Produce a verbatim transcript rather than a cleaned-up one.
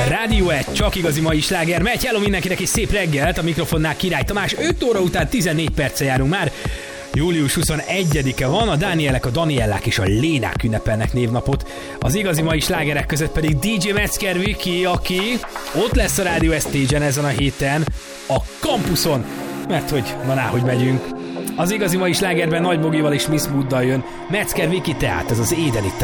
Rádió egy, csak igazi mai sláger megy. Hello mindenkinek és szép reggelt, a mikrofonnál Király Tamás. öt óra után tizennégy perccel járunk már. július huszonegyedike van, a Dánielek, a Daniellák és a Lénák ünnepelnek névnapot. Az igazi mai slágerek között pedig dé dzsé Metzger Viki, aki ott lesz a Rádió Stage-en ezen a héten, a kampuszon, mert hogy van á, hogy megyünk. Az igazi mai slágerben Nagy Bogival és Miss Mooddal jön Metzger Viki, tehát ez az Éden itt